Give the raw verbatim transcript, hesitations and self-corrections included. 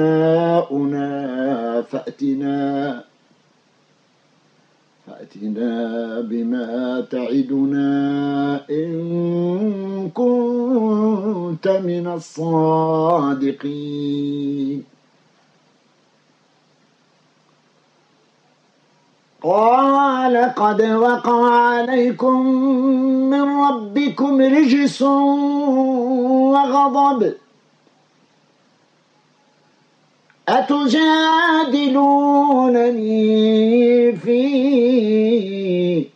فأتنا فأتنا بما تعدنا إن كنت من الصادقين. قال قد وقع عليكم من ربكم رجس وغضب أتجادلونني في